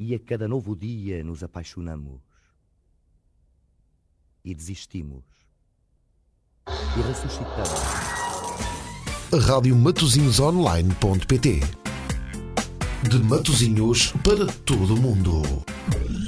E a cada novo dia nos apaixonamos. E desistimos. E ressuscitamos. Rádio Matosinhosonline.pt. De Matosinhos para todo o mundo.